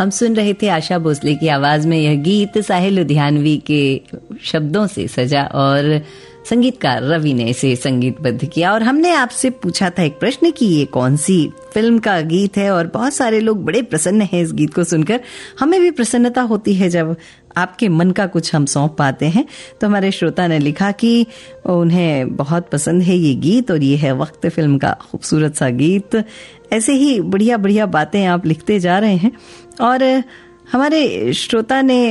हम सुन रहे थे आशा भोसले की आवाज में यह गीत साहिल लुधियानवी के शब्दों से सजा और संगीतकार रवि ने इसे संगीतबद्ध किया। और हमने आपसे पूछा था एक प्रश्न कि ये कौन सी फिल्म का गीत है, और बहुत सारे लोग बड़े प्रसन्न हैं इस गीत को सुनकर। हमें भी प्रसन्नता होती है जब आपके मन का कुछ हम सौंप पाते हैं। तो हमारे श्रोता ने लिखा कि उन्हें बहुत पसंद है ये गीत और ये है वक्त फिल्म का खूबसूरत सा गीत। ऐसे ही बढ़िया बढ़िया बातें आप लिखते जा रहे हैं। और हमारे श्रोता ने